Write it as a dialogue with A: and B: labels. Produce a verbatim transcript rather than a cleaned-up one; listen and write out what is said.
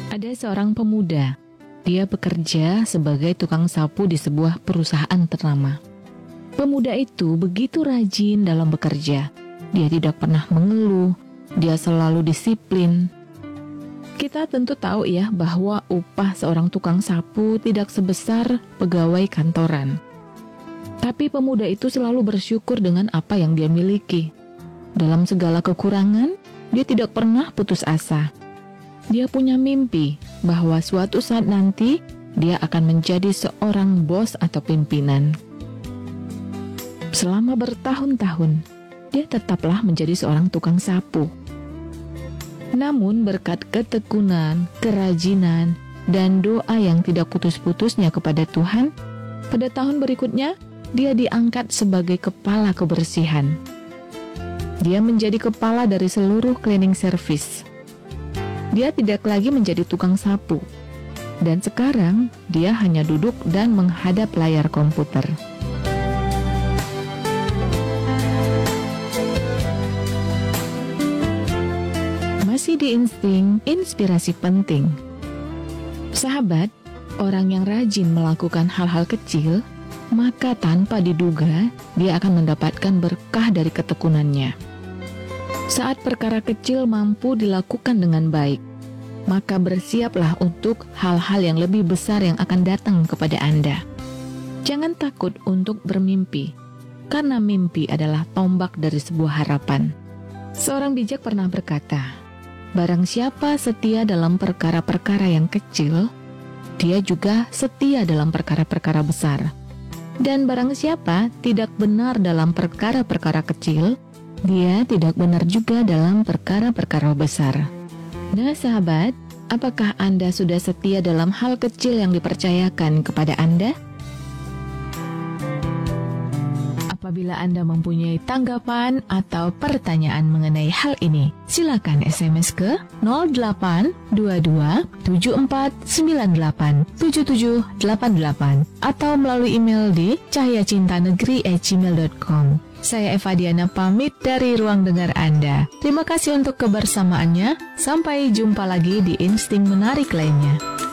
A: Ada seorang pemuda. Dia bekerja sebagai tukang sapu di sebuah perusahaan ternama. Pemuda itu begitu rajin dalam bekerja. Dia tidak pernah mengeluh. Dia selalu disiplin. Kita tentu tahu ya bahwa upah seorang tukang sapu tidak sebesar pegawai kantoran. Tapi pemuda itu selalu bersyukur dengan apa yang dia miliki. Dalam segala kekurangan, dia tidak pernah putus asa. Dia punya mimpi bahwa suatu saat nanti dia akan menjadi seorang bos atau pimpinan. Selama bertahun-tahun, dia tetaplah menjadi seorang tukang sapu. Namun berkat ketekunan, kerajinan, dan doa yang tidak putus-putusnya kepada Tuhan, pada tahun berikutnya, dia diangkat sebagai kepala kebersihan. Dia menjadi kepala dari seluruh cleaning service. Dia tidak lagi menjadi tukang sapu. Dan sekarang, dia hanya duduk dan menghadap layar komputer. Masih di insting, inspirasi penting. Sahabat, orang yang rajin melakukan hal-hal kecil, maka tanpa diduga, dia akan mendapatkan berkah dari ketekunannya. Saat perkara kecil mampu dilakukan dengan baik, maka bersiaplah untuk hal-hal yang lebih besar yang akan datang kepada Anda. Jangan takut untuk bermimpi, karena mimpi adalah tombak dari sebuah harapan. Seorang bijak pernah berkata, barang siapa setia dalam perkara-perkara yang kecil, dia juga setia dalam perkara-perkara besar. Dan barang siapa tidak benar dalam perkara-perkara kecil, dia tidak benar juga dalam perkara-perkara besar. Nah sahabat, apakah Anda sudah setia dalam hal kecil yang dipercayakan kepada Anda? Apabila Anda mempunyai tanggapan atau pertanyaan mengenai hal ini, silakan S M S ke nol delapan dua dua tujuh empat sembilan delapan tujuh tujuh delapan delapan atau melalui email di cahayacintanegeri at gmail dot com. Saya Eva Diana pamit dari ruang dengar Anda. Terima kasih untuk kebersamaannya. Sampai jumpa lagi di Insting Menarik lainnya.